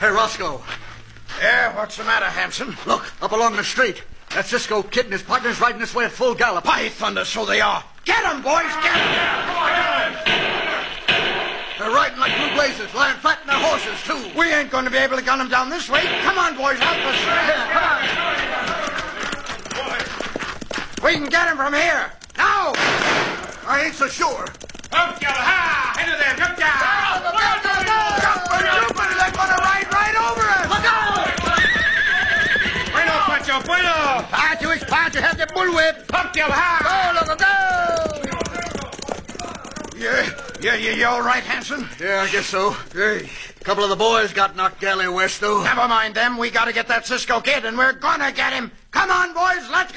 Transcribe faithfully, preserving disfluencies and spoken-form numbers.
Hey, Roscoe. Yeah, what's the matter, Hanson? Look, up along the street. That Cisco Kid and his partner's riding this way at full gallop. By thunder, so they are. Get 'em, boys, get 'em! They're riding like blue blazes, lying flat in their horses, too. We ain't going to be able to gun them down this way. Come on, boys, help us. Yeah, We can get him from here. Now! I ain't so sure. Up, y'all! Ha! Into there! Up, y'all! Jumper, jumper, they're going to ride right over us. Look out! Bueno, Pancho, bueno! Pancho, it's Pancho, have the bullwhip. Up, y'all! Ha! Go, look, go! Yeah, yeah, yeah, you all right, Hanson? Yeah, I guess so. Hey. A couple of the boys got knocked galley west, though. Never mind them. We got to get that Cisco Kid, and we're going to get him. Come on, boys, let's